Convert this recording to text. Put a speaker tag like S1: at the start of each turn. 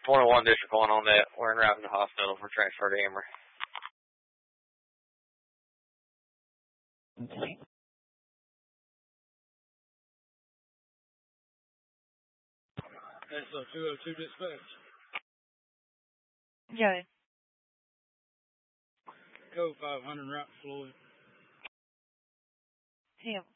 S1: 21 District 1 on that. We're en route to the hospital for transfer to Emory.
S2: Okay.
S3: SO 202 dispatch.
S4: Yeah.
S3: Code 500 route to Floyd.
S4: Him.